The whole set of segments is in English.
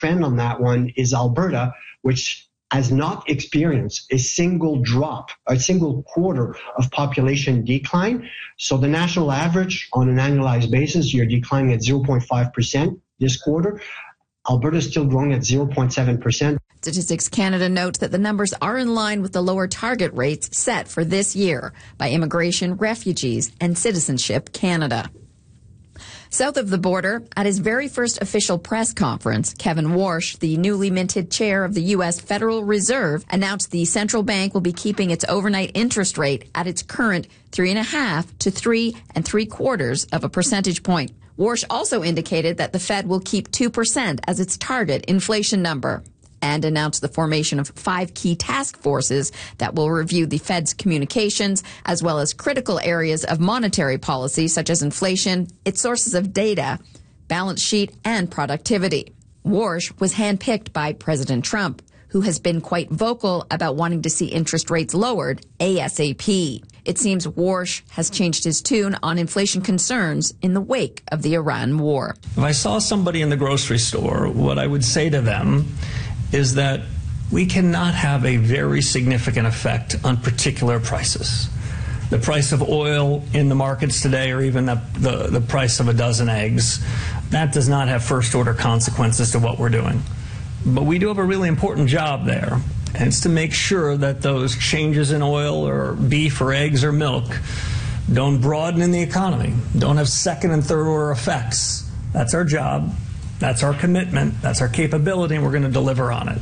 trend on that one is Alberta, which has not experienced a single quarter of population decline. So the national average on an annualized basis, you're declining at 0.5% this quarter. Alberta is still growing at 0.7%. Statistics Canada notes that the numbers are in line with the lower target rates set for this year by Immigration, Refugees, and Citizenship Canada. South of the border, at his very first official press conference, Kevin Warsh, the newly minted chair of the U.S. Federal Reserve, announced the central bank will be keeping its overnight interest rate at its current 3.5 to 3 3/4 of a percentage point. Warsh also indicated that the Fed will keep 2% as its target inflation number, and announced the formation of 5 key task forces that will review the Fed's communications, as well as critical areas of monetary policy such as inflation, its sources of data, balance sheet, and productivity. Warsh was handpicked by President Trump, who has been quite vocal about wanting to see interest rates lowered ASAP. It seems Warsh has changed his tune on inflation concerns in the wake of the Iran war. If I saw somebody in the grocery store, what I would say to them is that we cannot have a very significant effect on particular prices. The price of oil in the markets today, or even the price of a dozen eggs, that does not have first-order consequences to what we're doing. But we do have a really important job there, and it's to make sure that those changes in oil or beef or eggs or milk don't broaden in the economy, don't have second and third order effects. That's our job. That's our commitment, that's our capability, and we're going to deliver on it.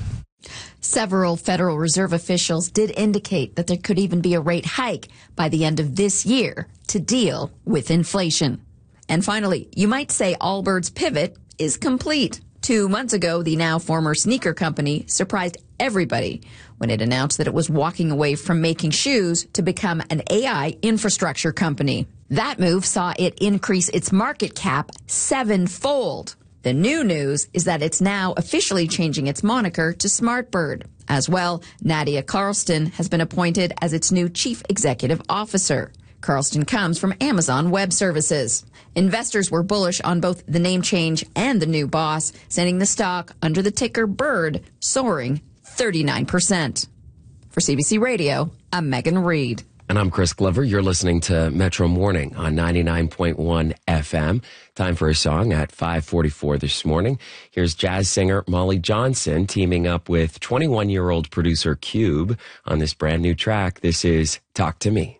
Several Federal Reserve officials did indicate that there could even be a rate hike by the end of this year to deal with inflation. And finally, you might say Allbirds' pivot is complete. 2 months ago, the now former sneaker company surprised everybody when it announced that it was walking away from making shoes to become an AI infrastructure company. That move saw it increase its market cap 7-fold. The new news is that it's now officially changing its moniker to Smartbird. As well, Nadia Carlston has been appointed as its new chief executive officer. Carlston comes from Amazon Web Services. Investors were bullish on both the name change and the new boss, sending the stock under the ticker BIRD soaring 39%. For CBC Radio, I'm Megan Reed. And I'm Chris Glover. You're listening to Metro Morning on 99.1 FM. Time for a song at 5:44 this morning. Here's jazz singer Molly Johnson teaming up with 21-year-old producer Cube on this brand new track. This is Talk to Me.